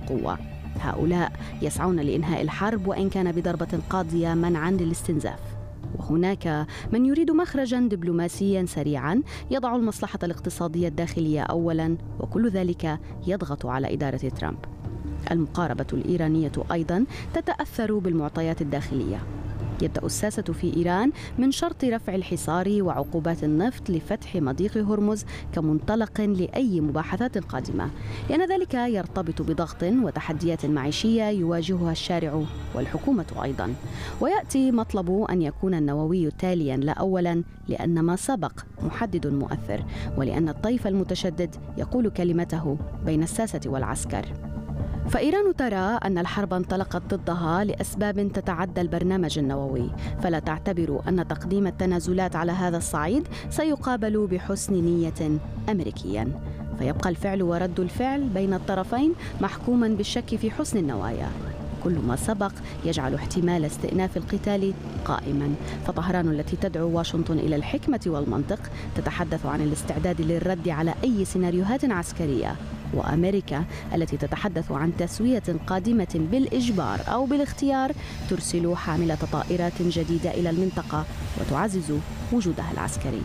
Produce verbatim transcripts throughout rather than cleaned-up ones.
بالقوة. هؤلاء يسعون لإنهاء الحرب وإن كان بضربة قاضية منعاً للاستنزاف. وهناك من يريد مخرجاً دبلوماسياً سريعاً يضع المصلحة الاقتصادية الداخلية أولاً، وكل ذلك يضغط على إدارة ترامب. المقاربة الإيرانية أيضاً تتأثر بالمعطيات الداخلية. يبدأ الساسة في إيران من شرط رفع الحصار وعقوبات النفط لفتح مضيق هرمز كمنطلق لأي مباحثات قادمة، لأن ذلك يرتبط بضغط وتحديات معيشية يواجهها الشارع والحكومة أيضا. ويأتي مطلب أن يكون النووي تاليا لا أولا، لأن ما سبق محدد مؤثر، ولأن الطيف المتشدد يقول كلمته بين الساسة والعسكر. فإيران ترى أن الحرب انطلقت ضدها لأسباب تتعدى البرنامج النووي، فلا تعتبر أن تقديم التنازلات على هذا الصعيد سيقابل بحسن نية أمريكيا. فيبقى الفعل ورد الفعل بين الطرفين محكوما بالشك في حسن النوايا. كل ما سبق يجعل احتمال استئناف القتال قائما. فطهران التي تدعو واشنطن إلى الحكمة والمنطق تتحدث عن الاستعداد للرد على أي سيناريوهات عسكرية، وأمريكا التي تتحدث عن تسوية قادمة بالإجبار أو بالاختيار ترسل حاملة طائرات جديدة إلى المنطقة وتعزز وجودها العسكري.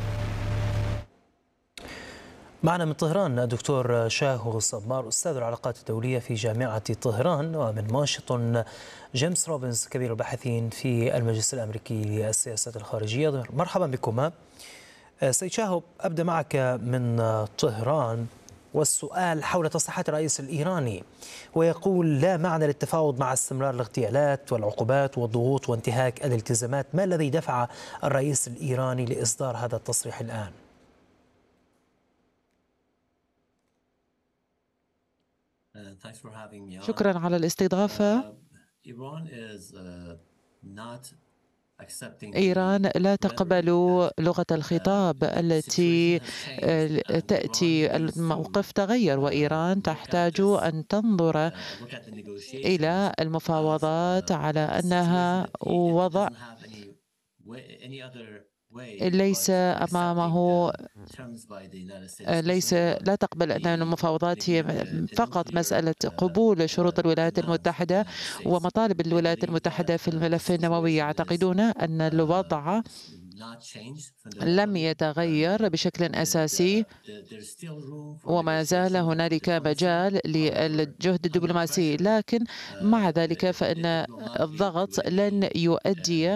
معنا من طهران دكتور شاهو صبار، أستاذ العلاقات الدولية في جامعة طهران، ومن واشنطن جيمس روبنز كبير الباحثين في المجلس الأمريكي للسياسات الخارجية. مرحبا بكما. سيد شاهو، أبدأ معك من طهران، والسؤال حول تصريحات الرئيس الإيراني، ويقول لا معنى للتفاوض مع استمرار الاغتيالات والعقوبات والضغوط وانتهاك الالتزامات. ما الذي دفع الرئيس الإيراني لإصدار هذا التصريح الآن؟ شكرا على الاستضافة. إيران لا تقبل لغة الخطاب التي تأتي الموقف تغير، وإيران تحتاج أن تنظر إلى المفاوضات على أنها وضع ليس أمامه، ليس لا تقبل أن المفاوضات هي فقط مسألة قبول شروط الولايات المتحدة ومطالب الولايات المتحدة في الملف النووي. يعتقدون أن الوضع لم يتغير بشكل أساسي، وما زال هنالك مجال للجهد الدبلوماسي، لكن مع ذلك فإن الضغط لن يؤدي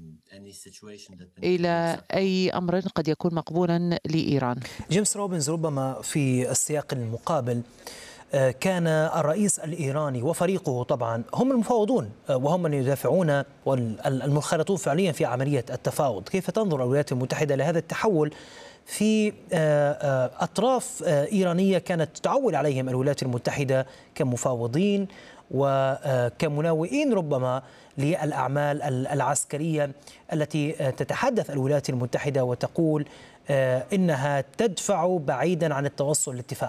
إلى أي أمر قد يكون مقبولا لإيران. جيمس روبنز، ربما في السياق المقابل كان الرئيس الإيراني وفريقه طبعا هم المفاوضون وهم من يدافعون والمنخرطون فعليا في عملية التفاوض. كيف تنظر الولايات المتحدة لهذا التحول في أطراف إيرانية كانت تعول عليهم الولايات المتحدة كمفاوضين وكمناوئين ربما للأعمال العسكرية التي تتحدث الولايات المتحدة وتقول إنها تدفع بعيدا عن التوصل لاتفاق؟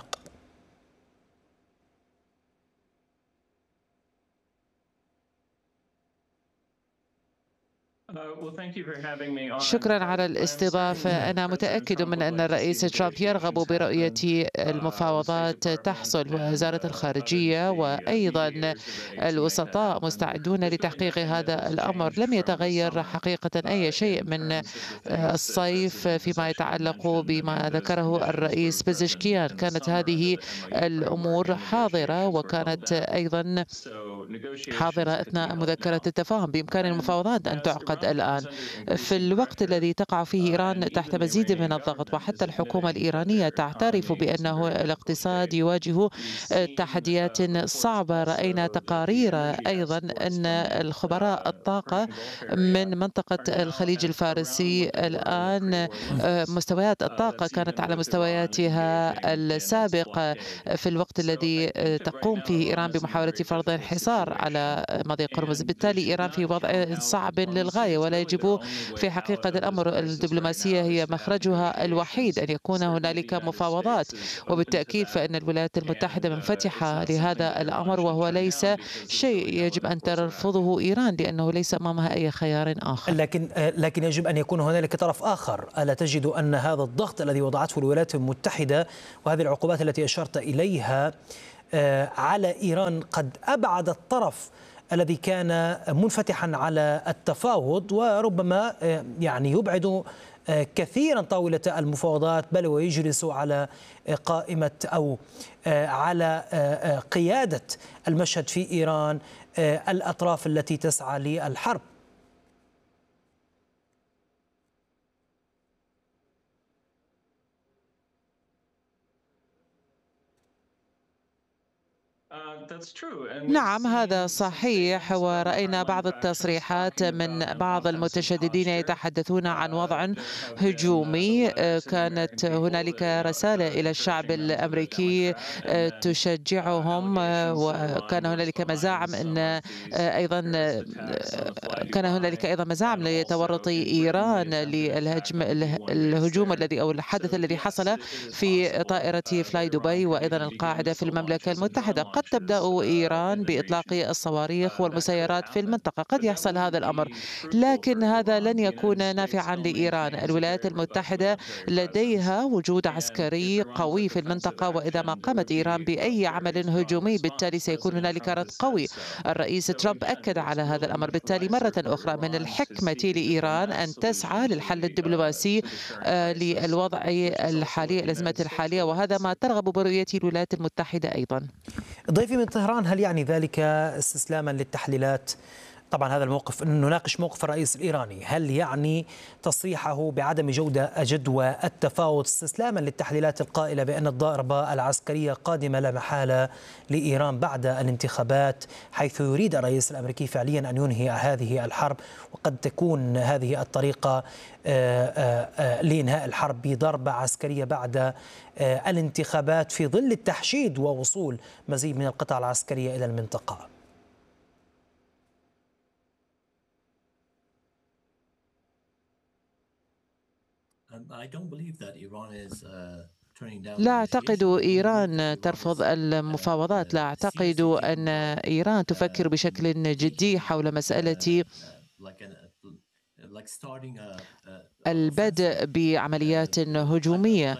شكرا على الاستضافة. أنا متأكد من أن الرئيس ترامب يرغب برؤية المفاوضات تحصل، ووزارة الخارجية وأيضا الوسطاء مستعدون لتحقيق هذا الأمر. لم يتغير حقيقة أي شيء من الصيف فيما يتعلق بما ذكره الرئيس بزشكيان. كانت هذه الأمور حاضرة، وكانت أيضا حاضرة أثناء مذكرة التفاهم. بإمكان المفاوضات أن تعقد الآن في الوقت الذي تقع فيه إيران تحت مزيد من الضغط، وحتى الحكومة الإيرانية تعترف بأنه الاقتصاد يواجه تحديات صعبة. رأينا تقارير أيضا أن الخبراء الطاقة من منطقة الخليج الفارسي الآن مستويات الطاقة كانت على مستوياتها السابقة في الوقت الذي تقوم فيه إيران بمحاولة فرض انحصار على مضيق هرمز. بالتالي إيران في وضع صعب للغاية، ولا يجب في حقيقة الأمر الدبلوماسية هي مخرجها الوحيد أن يكون هنالك مفاوضات. وبالتأكيد فإن الولايات المتحدة منفتحة لهذا الأمر، وهو ليس شيء يجب أن ترفضه إيران، لأنه ليس أمامها أي خيار آخر. لكن لكن يجب أن يكون هنالك طرف آخر. ألا تجد أن هذا الضغط الذي وضعته الولايات المتحدة وهذه العقوبات التي أشرت إليها على إيران قد أبعد الطرف الذي كان منفتحا على التفاوض، وربما يعني يبعد كثيرا طاولة المفاوضات، بل ويجلس على قائمة أو على قيادة المشهد في إيران الأطراف التي تسعى للحرب. نعم، هذا صحيح، ورأينا بعض التصريحات من بعض المتشددين يتحدثون عن وضع هجومي. كانت هنالك رسالة إلى الشعب الأمريكي تشجعهم، وكان هنالك مزاعم أن أيضا كان هنالك أيضا مزاعم لتورط إيران للهجم الهجوم الذي أو الحدث الذي حصل في طائرة فلاي دبي وأيضا القاعدة في المملكة المتحدة. قد تبدأ إيران بإطلاق الصواريخ والمسيرات في المنطقة، قد يحصل هذا الأمر، لكن هذا لن يكون نافعا لإيران. الولايات المتحدة لديها وجود عسكري قوي في المنطقة، وإذا ما قامت إيران بأي عمل هجومي بالتالي سيكون هنالك رد قوي. الرئيس ترامب أكد على هذا الأمر. بالتالي مرة أخرى من الحكمة لإيران أن تسعى للحل الدبلوماسي للوضع الحالي، الأزمة الحالية، وهذا ما ترغب برؤيته الولايات المتحدة أيضا. ضيفي من طهران، هل يعني ذلك استسلاما للتحليلات؟ طبعا هذا الموقف، نناقش موقف الرئيس الإيراني، هل يعني تصريحه بعدم جودة جدوى التفاوض استسلاما للتحليلات القائلة بأن الضربة العسكرية قادمة لا محالة لإيران بعد الانتخابات، حيث يريد الرئيس الأمريكي فعليا أن ينهي هذه الحرب، وقد تكون هذه الطريقة لإنهاء الحرب بضربة عسكرية بعد الانتخابات في ظل التحشيد ووصول مزيد من القطع العسكرية إلى المنطقة؟ لا أعتقد إيران ترفض المفاوضات، لا أعتقد أن إيران تفكر بشكل جدي حول مسألة البدء بعمليات هجومية.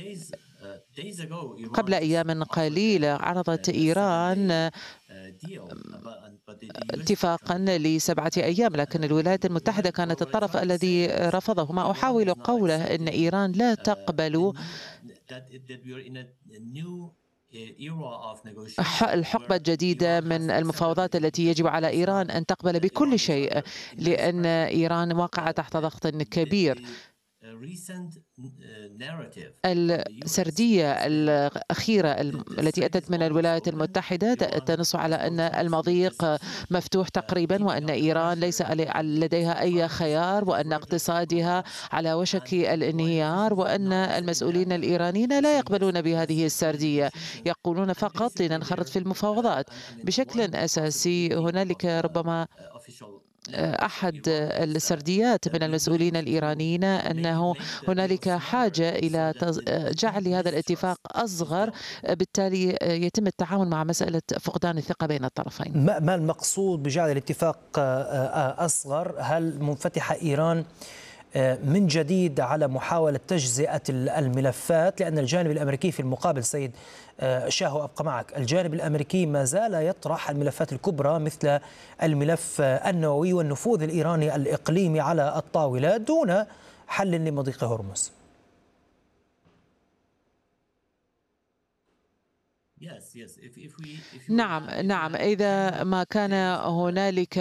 قبل أيام قليلة عرضت إيران اتفاقا لسبعة أيام، لكن الولايات المتحدة كانت الطرف الذي رفضه. ما أحاول قوله أن إيران لا تقبل الحقبة الجديدة من المفاوضات التي يجب على إيران أن تقبل بكل شيء، لأن إيران واقعة تحت ضغط كبير. السردية الأخيرة التي أتت من الولايات المتحدة تنص على أن المضيق مفتوح تقريبا، وأن إيران ليس لديها أي خيار، وأن اقتصادها على وشك الانهيار، وأن المسؤولين الإيرانيين لا يقبلون بهذه السردية، يقولون فقط لننخرط في المفاوضات. بشكل أساسي هنالك ربما أحد السرديات من المسؤولين الإيرانيين أنه هنالك حاجة إلى جعل هذا الاتفاق أصغر، بالتالي يتم التعاون مع مسألة فقدان الثقة بين الطرفين. ما المقصود بجعل الاتفاق أصغر؟ هل منفتحة إيران من جديد على محاولة تجزئة الملفات؟ لأن الجانب الأمريكي في المقابل، سيد شاهو أبقى معك، الجانب الأمريكي ما زال يطرح الملفات الكبرى مثل الملف النووي والنفوذ الإيراني الإقليمي على الطاولة دون حل لمضيق هرمز. نعم نعم إذا ما كان هنالك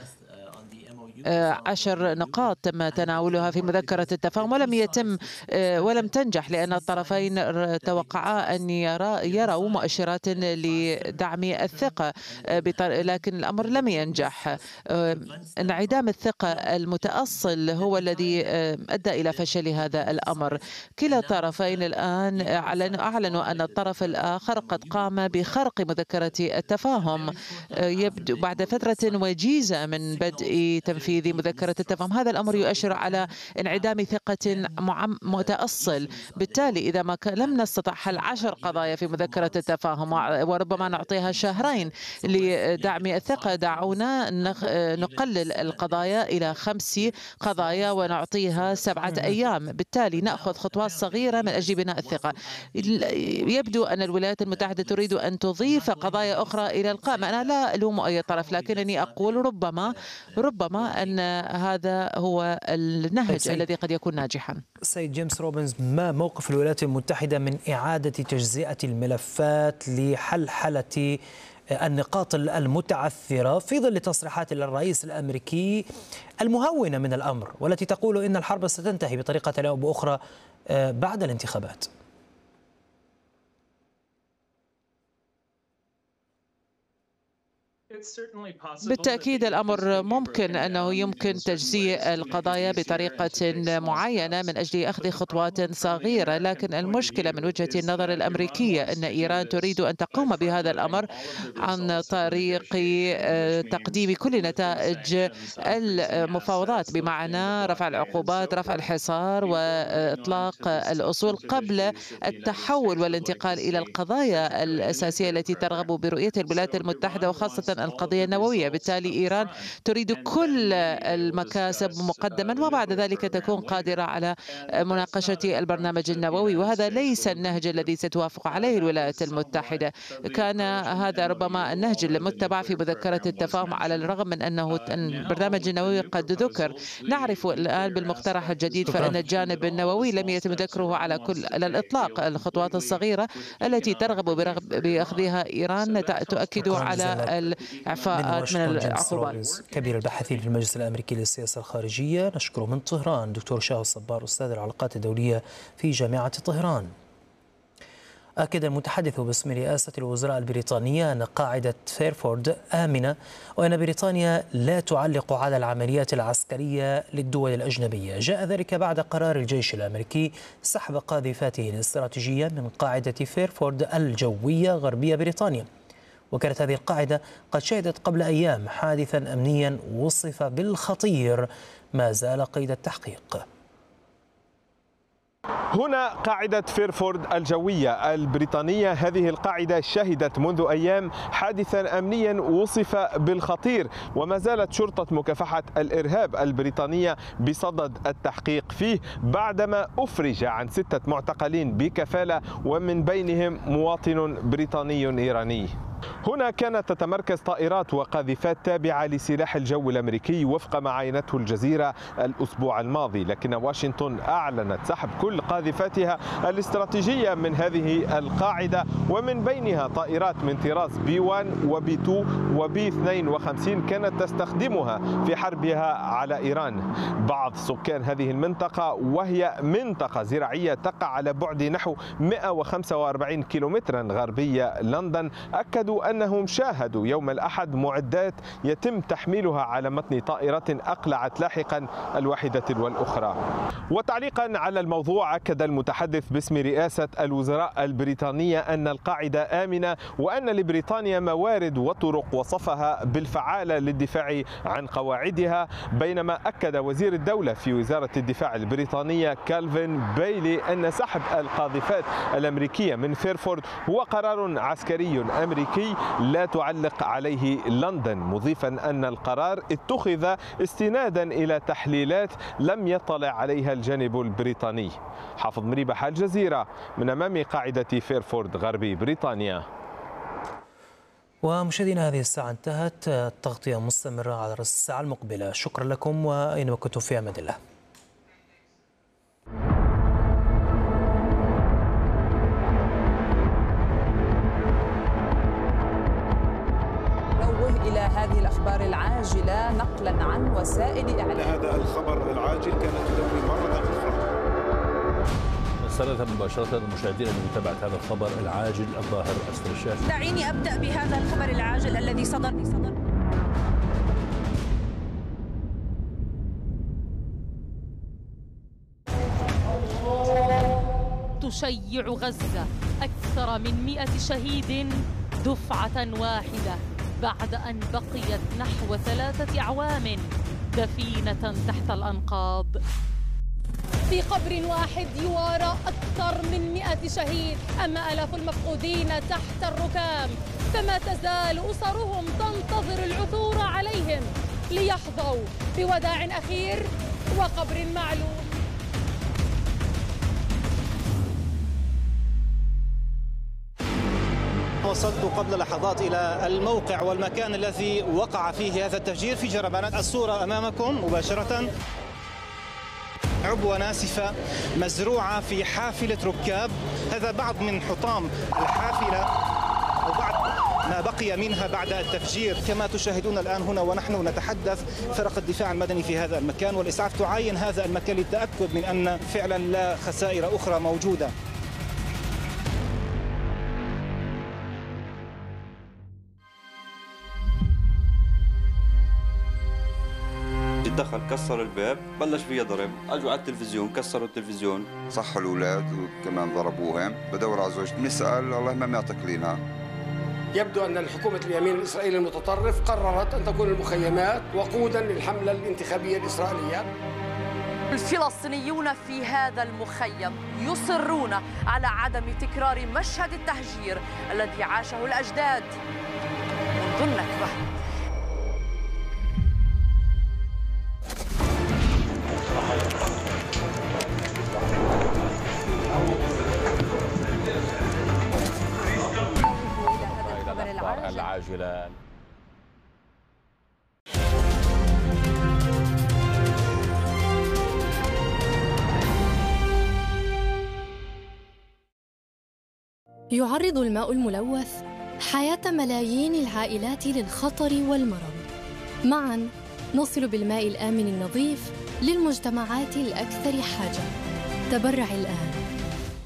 عشر نقاط تم تناولها في مذكرة التفاهم ولم يتم ولم تنجح، لأن الطرفين توقعا أن يروا مؤشرات لدعم الثقة، لكن الأمر لم ينجح. انعدام الثقة المتأصل هو الذي أدى إلى فشل هذا الأمر. كلا الطرفين الآن أعلنوا أن الطرف الآخر قد قام بخرق مذكرة التفاهم، يبدو بعد فترة وجيزة من بدء تنفيذ تنفيذ مذكرة التفاهم. هذا الأمر يؤشر على انعدام ثقة متأصل. بالتالي إذا ما لم نستطع حل عشر قضايا في مذكرة التفاهم وربما نعطيها شهرين لدعم الثقة، دعونا نقلل القضايا إلى خمس قضايا ونعطيها سبعة أيام. بالتالي نأخذ خطوات صغيرة من أجل بناء الثقة. يبدو أن الولايات المتحدة تريد أن تضيف قضايا أخرى إلى القائمة. أنا لا ألوم أي طرف، لكنني أقول ربما ربما أن هذا هو النهج الذي قد يكون ناجحا. سيد جيمس روبنز، ما موقف الولايات المتحدة من إعادة تجزئة الملفات لحلحلة النقاط المتعثرة في ظل تصريحات الرئيس الأمريكي المهونة من الأمر، والتي تقول إن الحرب ستنتهي بطريقة أو بأخرى بعد الانتخابات؟ بالتأكيد الأمر ممكن أنه يمكن تجزيء القضايا بطريقة معينة من أجل أخذ خطوات صغيرة، لكن المشكلة من وجهة النظر الأمريكية أن إيران تريد أن تقوم بهذا الأمر عن طريق تقديم كل نتائج المفاوضات، بمعنى رفع العقوبات، رفع الحصار وإطلاق الأصول قبل التحول والانتقال إلى القضايا الأساسية التي ترغب برؤية الولايات المتحدة وخاصة القضية النووية. بالتالي إيران تريد كل المكاسب مقدما وبعد ذلك تكون قادرة على مناقشة البرنامج النووي، وهذا ليس النهج الذي ستوافق عليه الولايات المتحدة. كان هذا ربما النهج المتبع في مذكرة التفاهم على الرغم من أنه البرنامج النووي قد ذكر. نعرف الآن بالمقترح الجديد فإن الجانب النووي لم يتم ذكره على كل على الإطلاق. الخطوات الصغيرة التي ترغب بأخذها إيران تؤكد على إعفاءات من العقوبات. كبير الباحثين في المجلس الأمريكي للسياسة الخارجية، نشكره من طهران دكتور شاه الصبار أستاذ العلاقات الدولية في جامعة طهران. أكد المتحدث باسم رئاسة الوزراء البريطانية أن قاعدة فيرفورد آمنة، وأن بريطانيا لا تعلق على العمليات العسكرية للدول الأجنبية. جاء ذلك بعد قرار الجيش الأمريكي سحب قاذفاته الاستراتيجية من قاعدة فيرفورد الجوية غربية بريطانيا. وكانت هذه القاعدة قد شهدت قبل أيام حادثا أمنيا وصف بالخطير ما زال قيد التحقيق. هنا قاعدة فيرفورد الجوية البريطانية. هذه القاعدة شهدت منذ أيام حادثا أمنيا وصف بالخطير، وما زالت شرطة مكافحة الإرهاب البريطانية بصدد التحقيق فيه بعدما أفرج عن ستة معتقلين بكفالة ومن بينهم مواطن بريطاني إيراني. هنا كانت تتمركز طائرات وقاذفات تابعة لسلاح الجو الأمريكي وفق ما عينته الجزيرة الأسبوع الماضي، لكن واشنطن أعلنت سحب كل قاذفاتها الاستراتيجية من هذه القاعدة، ومن بينها طائرات من طراز بي واحد وبي اثنين وبي اثنين وخمسين كانت تستخدمها في حربها على إيران. بعض سكان هذه المنطقة، وهي منطقة زراعية تقع على بعد نحو مئة وخمسة وأربعين كيلومترا غربية لندن، أكدوا أنهم شاهدوا يوم الأحد معدات يتم تحميلها على متن طائرة أقلعت لاحقا الواحدة والأخرى. وتعليقا على الموضوع، أكد المتحدث باسم رئاسة الوزراء البريطانية أن القاعدة آمنة وأن لبريطانيا موارد وطرق وصفها بالفعالة للدفاع عن قواعدها، بينما أكد وزير الدولة في وزارة الدفاع البريطانية كالفين بايلي أن سحب القاذفات الأمريكية من فيرفورد هو قرار عسكري أمريكي لا تعلق عليه لندن، مضيفا أن القرار اتخذ استنادا إلى تحليلات لم يطلع عليها الجانب البريطاني. حافظ مريبح، الجزيرة، من أمام قاعدة فيرفورد غربي بريطانيا. ومشاهدينا، هذه الساعة انتهت. التغطية مستمرة على رأس الساعة المقبلة. شكرا لكم وأينما كنتم في أمان الله. إلى هذه الأخبار العاجلة نقلا عن وسائل إعلام. هذا الخبر العاجل كانت تدور مرة أخرى. نستردها مباشرة المشاهدين لمتابعة هذا الخبر العاجل الظاهر أسفل الشاشة. دعيني أبدأ بهذا الخبر العاجل الذي صدر بصدر تشيع غزة أكثر من مئة شهيد دفعة واحدة بعد أن بقيت نحو ثلاثة أعوام دفينة تحت الأنقاض. في قبر واحد يوارى أكثر من مئة شهيد، أما آلاف المفقودين تحت الركام، فما تزال أسرهم تنتظر العثور عليهم ليحظوا بوداع أخير وقبر معلوم. وصلت قبل لحظات إلى الموقع والمكان الذي وقع فيه هذا التفجير في جربانات. الصورة أمامكم مباشرة، عبوة ناسفة مزروعة في حافلة ركاب. هذا بعض من حطام الحافلة وبعض ما بقي منها بعد التفجير. كما تشاهدون الآن هنا ونحن نتحدث، فرق الدفاع المدني في هذا المكان والإسعاف تعاين هذا المكان للتأكد من أن فعلا لا خسائر أخرى موجودة. دخل كسر الباب، بلش فيها ضرب، اجوا على التلفزيون كسروا التلفزيون، صحوا الاولاد وكمان ضربوهم. بدور على زوجتي بنسال الله ما معتقلينها. يبدو ان الحكومه اليمين الاسرائيلي المتطرف قررت ان تكون المخيمات وقودا للحمله الانتخابيه الاسرائيليه. الفلسطينيون في هذا المخيم يصرون على عدم تكرار مشهد التهجير الذي عاشه الاجداد منذ النكبه. العاجلة. يعرض الماء الملوث حياة ملايين العائلات للخطر والمرض. معاً نصل بالماء الآمن النظيف للمجتمعات الأكثر حاجة. تبرع الآن.